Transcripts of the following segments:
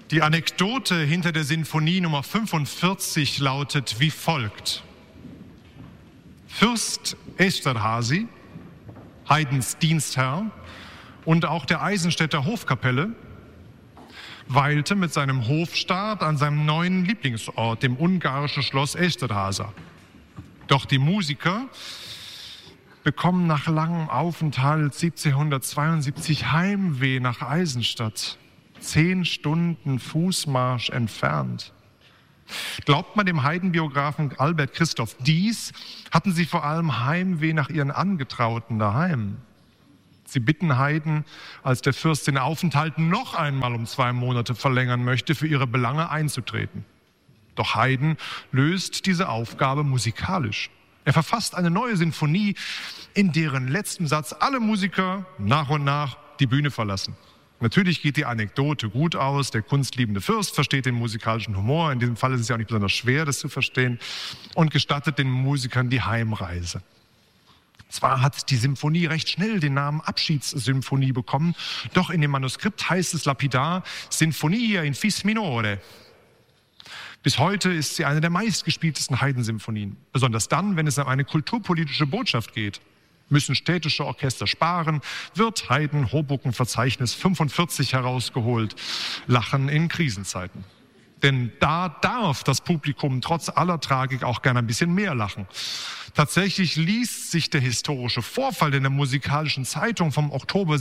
Die Anekdote hinter der Sinfonie Nummer 45 lautet wie folgt. Fürst Esterházy, Haydns Dienstherr und auch der Eisenstädter Hofkapelle, weilte mit seinem Hofstaat an seinem neuen Lieblingsort, dem ungarischen Schloss Esterházy. Doch die Musiker bekommen nach langem Aufenthalt 1772 Heimweh nach Eisenstadt, 10 Stunden Fußmarsch entfernt. Glaubt man dem Haydn-Biografen Albert Christoph Dies, hatten sie vor allem Heimweh nach ihren Angetrauten daheim. Sie bitten Haydn, als der Fürst den Aufenthalt noch einmal um 2 Monate verlängern möchte, für ihre Belange einzutreten. Doch Haydn löst diese Aufgabe musikalisch. Er verfasst eine neue Sinfonie, in deren letztem Satz alle Musiker nach und nach die Bühne verlassen. Natürlich geht die Anekdote gut aus. Der kunstliebende Fürst versteht den musikalischen Humor. In diesem Fall ist es ja auch nicht besonders schwer, das zu verstehen. Und gestattet den Musikern die Heimreise. Zwar hat die Symphonie recht schnell den Namen Abschiedssymphonie bekommen, doch in dem Manuskript heißt es lapidar Sinfonia in Fis minore. Bis heute ist sie eine der meistgespieltesten Haydn-Symphonien. Besonders dann, wenn es um eine kulturpolitische Botschaft geht. Müssen städtische Orchester sparen, wird Haydn Hoboken-Verzeichnis 45 herausgeholt. Lachen in Krisenzeiten. Denn da darf das Publikum trotz aller Tragik auch gerne ein bisschen mehr lachen. Tatsächlich liest sich der historische Vorfall in der musikalischen Zeitung vom Oktober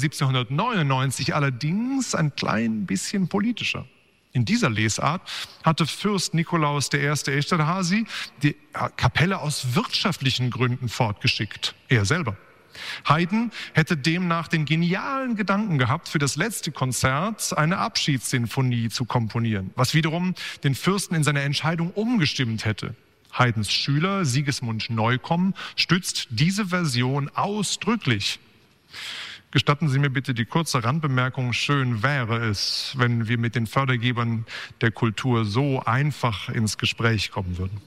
1799 allerdings ein klein bisschen politischer. In dieser Lesart hatte Fürst Nikolaus I. Esterházy die Kapelle aus wirtschaftlichen Gründen fortgeschickt. Er selber. Haydn hätte demnach den genialen Gedanken gehabt, für das letzte Konzert eine Abschiedssinfonie zu komponieren, was wiederum den Fürsten in seiner Entscheidung umgestimmt hätte. Haydns Schüler Sigismund Neukomm stützt diese Version ausdrücklich. Gestatten Sie mir bitte die kurze Randbemerkung, schön wäre es, wenn wir mit den Fördergebern der Kultur so einfach ins Gespräch kommen würden.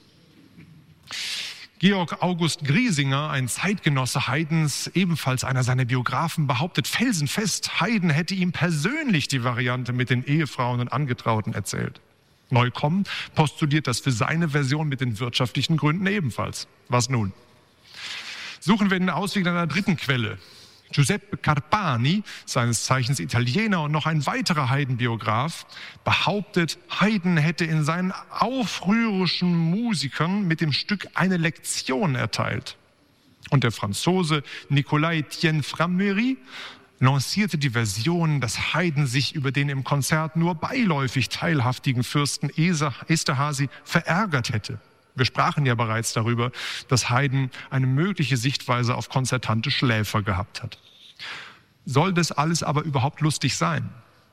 Georg August Griesinger, ein Zeitgenosse Haydns, ebenfalls einer seiner Biografen, behauptet felsenfest, Haydn hätte ihm persönlich die Variante mit den Ehefrauen und Angetrauten erzählt. Neukomm postuliert das für seine Version mit den wirtschaftlichen Gründen ebenfalls. Was nun? Suchen wir den Ausweg einer dritten Quelle. Giuseppe Carpani, seines Zeichens Italiener und noch ein weiterer Haydn-Biograf, behauptet, Haydn hätte in seinen aufrührischen Musikern mit dem Stück eine Lektion erteilt. Und der Franzose Nicolas Etienne Framery lancierte die Version, dass Haydn sich über den im Konzert nur beiläufig teilhaftigen Fürsten Esterházy verärgert hätte. Wir sprachen ja bereits darüber, dass Haydn eine mögliche Sichtweise auf konzertante Schläfer gehabt hat. Soll das alles aber überhaupt lustig sein?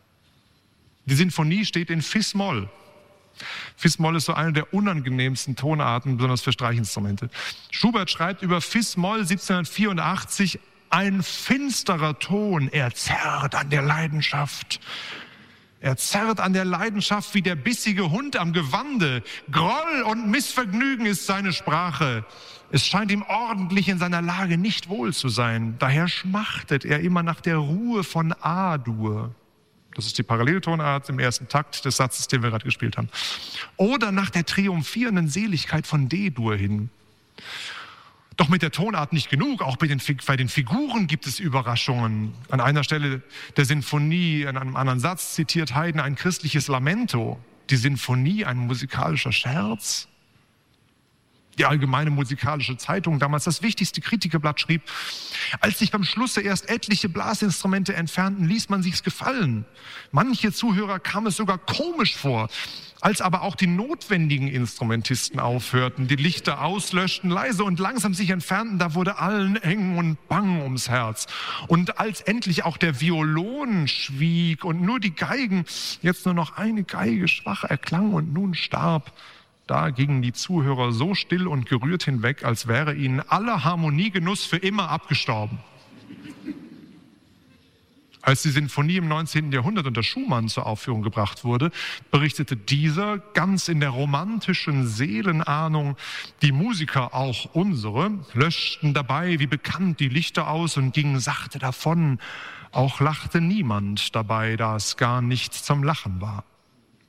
Die Sinfonie steht in Fis-Moll. Fis-Moll ist so eine der unangenehmsten Tonarten, besonders für Streichinstrumente. Schubert schreibt über Fis-Moll 1784, ein finsterer Ton, er zerrt an der Leidenschaft. Er zerrt an der Leidenschaft wie der bissige Hund am Gewande. Groll und Missvergnügen ist seine Sprache. Es scheint ihm ordentlich in seiner Lage nicht wohl zu sein. Daher schmachtet er immer nach der Ruhe von A-Dur. Das ist die Paralleltonart im ersten Takt des Satzes, den wir gerade gespielt haben. Oder nach der triumphierenden Seligkeit von D-Dur hin. Doch mit der Tonart nicht genug, auch bei den Figuren gibt es Überraschungen. An einer Stelle der Sinfonie, in einem anderen Satz, zitiert Haydn ein christliches Lamento. Die Sinfonie, ein musikalischer Scherz? Die Allgemeine Musikalische Zeitung, damals das wichtigste Kritikerblatt, schrieb, als sich beim Schlusse erst etliche Blasinstrumente entfernten, ließ man sich's gefallen. Manche Zuhörer kam es sogar komisch vor. Als aber auch die notwendigen Instrumentisten aufhörten, die Lichter auslöschten, leise und langsam sich entfernten, da wurde allen eng und bang ums Herz. Und als endlich auch der Violon schwieg und nur die Geigen, jetzt nur noch eine Geige schwach erklang und nun starb, da gingen die Zuhörer so still und gerührt hinweg, als wäre ihnen aller Harmoniegenuss für immer abgestorben. Als die Sinfonie im 19. Jahrhundert unter Schumann zur Aufführung gebracht wurde, berichtete dieser ganz in der romantischen Seelenahnung, die Musiker, auch unsere, löschten dabei wie bekannt die Lichter aus und gingen sachte davon. Auch lachte niemand dabei, da es gar nicht zum Lachen war.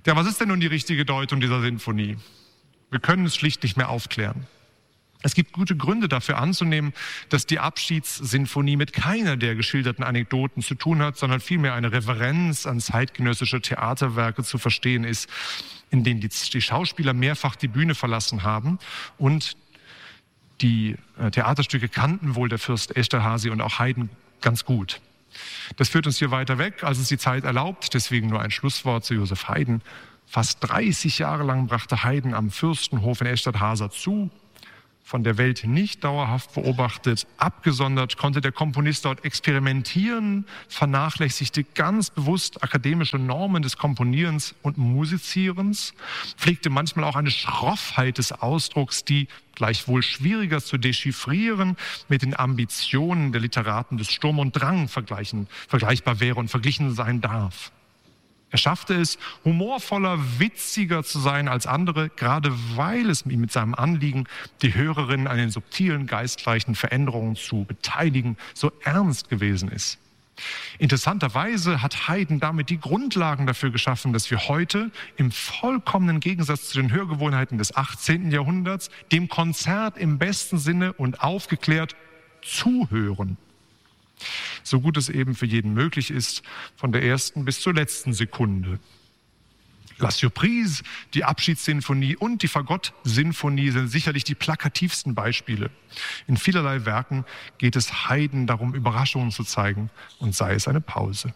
Ja, was ist denn nun die richtige Deutung dieser Sinfonie? Wir können es schlicht nicht mehr aufklären. Es gibt gute Gründe dafür anzunehmen, dass die Abschiedssinfonie mit keiner der geschilderten Anekdoten zu tun hat, sondern vielmehr eine Referenz an zeitgenössische Theaterwerke zu verstehen ist, in denen die Schauspieler mehrfach die Bühne verlassen haben. Und die Theaterstücke kannten wohl der Fürst Esterházy und auch Haydn ganz gut. Das führt uns hier weiter weg, als es die Zeit erlaubt. Deswegen nur ein Schlusswort zu Joseph Haydn. Fast 30 Jahre lang brachte Haydn am Fürstenhof in Esterházy zu. Von der Welt nicht dauerhaft beobachtet, abgesondert, konnte der Komponist dort experimentieren, vernachlässigte ganz bewusst akademische Normen des Komponierens und Musizierens, pflegte manchmal auch eine Schroffheit des Ausdrucks, die gleichwohl schwieriger zu dechiffrieren mit den Ambitionen der Literaten des Sturm und Drang vergleichbar wäre und verglichen sein darf. Er schaffte es, humorvoller, witziger zu sein als andere, gerade weil es ihm mit seinem Anliegen, die Hörerin an den subtilen geistreichen Veränderungen zu beteiligen, so ernst gewesen ist. Interessanterweise hat Haydn damit die Grundlagen dafür geschaffen, dass wir heute im vollkommenen Gegensatz zu den Hörgewohnheiten des 18. Jahrhunderts dem Konzert im besten Sinne und aufgeklärt zuhören. So gut es eben für jeden möglich ist, von der ersten bis zur letzten Sekunde. La Surprise, die Abschiedssinfonie und die Fagott-Sinfonie sind sicherlich die plakativsten Beispiele. In vielerlei Werken geht es Haydn darum, Überraschungen zu zeigen, und sei es eine Pause.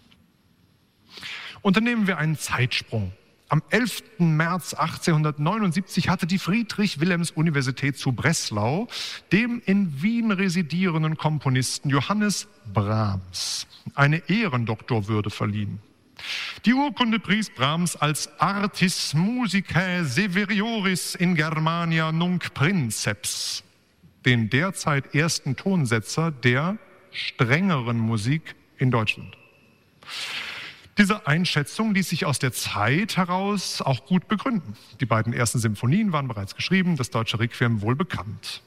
Unternehmen wir einen Zeitsprung. Am 11. März 1879 hatte die Friedrich-Wilhelms-Universität zu Breslau dem in Wien residierenden Komponisten Johannes Brahms eine Ehrendoktorwürde verliehen. Die Urkunde pries Brahms als Artis Musicae Severioris in Germania nunc princeps, den derzeit ersten Tonsetzer der strengeren Musik in Deutschland. Diese Einschätzung ließ sich aus der Zeit heraus auch gut begründen. Die beiden ersten Symphonien waren bereits geschrieben, das deutsche Requiem wohl bekannt.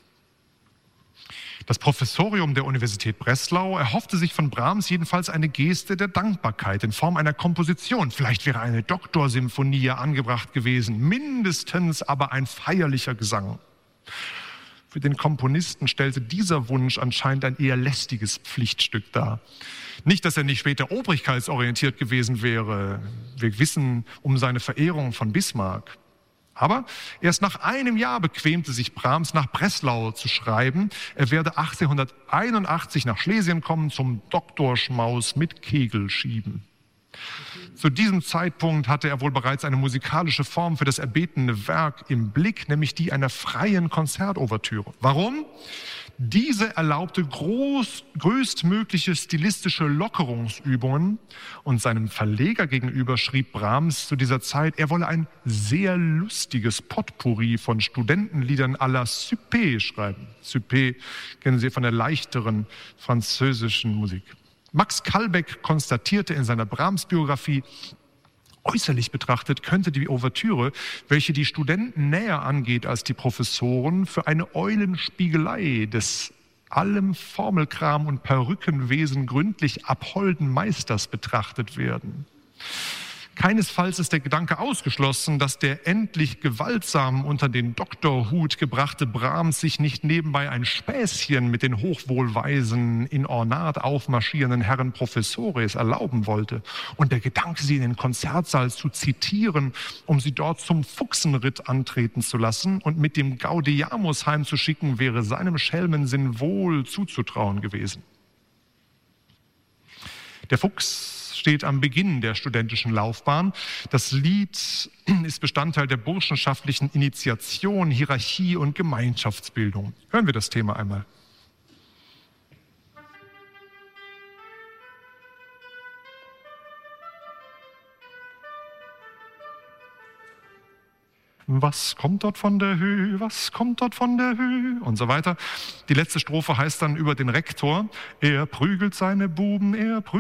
Das Professorium der Universität Breslau erhoffte sich von Brahms jedenfalls eine Geste der Dankbarkeit in Form einer Komposition. Vielleicht wäre eine Doktorsymphonie angebracht gewesen, mindestens aber ein feierlicher Gesang. Für den Komponisten stellte dieser Wunsch anscheinend ein eher lästiges Pflichtstück dar. Nicht, dass er nicht später obrigkeitsorientiert gewesen wäre. Wir wissen um seine Verehrung von Bismarck. Aber erst nach einem Jahr bequemte sich Brahms, nach Breslau zu schreiben. Er werde 1881 nach Schlesien kommen, zum Doktorschmaus mit Kegelschieben. Zu diesem Zeitpunkt hatte er wohl bereits eine musikalische Form für das erbetene Werk im Blick, nämlich die einer freien Konzertouvertüre. Warum? Diese erlaubte größtmögliche stilistische Lockerungsübungen, und seinem Verleger gegenüber schrieb Brahms zu dieser Zeit, er wolle ein sehr lustiges Potpourri von Studentenliedern à la Suppé schreiben. Suppé kennen Sie von der leichteren französischen Musik. Max Kalbeck konstatierte in seiner Brahms-Biografie, äußerlich betrachtet könnte die Ouvertüre, welche die Studenten näher angeht als die Professoren, für eine Eulenspiegelei des allem Formelkram und Perückenwesen gründlich abholden Meisters betrachtet werden. Keinesfalls ist der Gedanke ausgeschlossen, dass der endlich gewaltsam unter den Doktorhut gebrachte Brahms sich nicht nebenbei ein Späßchen mit den hochwohlweisen, in Ornat aufmarschierenden Herren Professores erlauben wollte. Und der Gedanke, sie in den Konzertsaal zu zitieren, um sie dort zum Fuchsenritt antreten zu lassen und mit dem Gaudeamus heimzuschicken, wäre seinem Schelmensinn wohl zuzutrauen gewesen. Der Fuchs steht am Beginn der studentischen Laufbahn. Das Lied ist Bestandteil der burschenschaftlichen Initiation, Hierarchie und Gemeinschaftsbildung. Hören wir das Thema einmal. Was kommt dort von der Höhe, was kommt dort von der Höhe und so weiter. Die letzte Strophe heißt dann über den Rektor, er prügelt seine Buben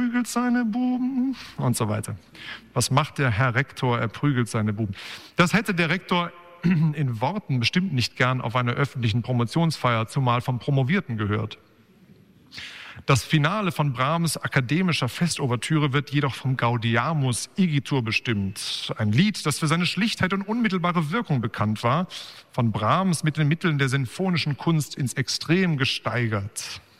und so weiter. Was macht der Herr Rektor, er prügelt seine Buben? Das hätte der Rektor in Worten bestimmt nicht gern auf einer öffentlichen Promotionsfeier, zumal vom Promovierten, gehört. Das Finale von Brahms' akademischer Festouvertüre wird jedoch vom Gaudeamus Igitur bestimmt. Ein Lied, das für seine Schlichtheit und unmittelbare Wirkung bekannt war, von Brahms mit den Mitteln der sinfonischen Kunst ins Extrem gesteigert.